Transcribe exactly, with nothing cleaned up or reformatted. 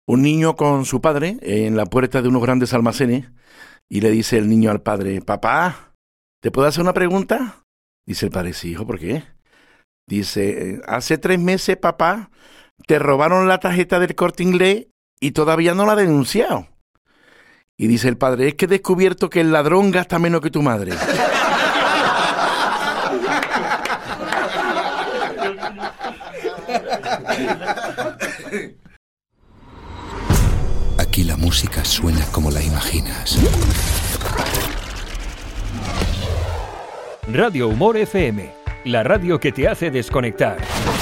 un niño con su padre en la puerta de unos grandes almacenes y le dice el niño al padre, papá, ¿te puedo hacer una pregunta? Dice el padre, sí, hijo, ¿por qué? Dice, hace tres meses, papá, te robaron la tarjeta del Corte Inglés y todavía no la has denunciado. Y dice el padre, es que he descubierto que el ladrón gasta menos que tu madre. Aquí la música suena como la imaginas. Radio Humor F M, la radio que te hace desconectar.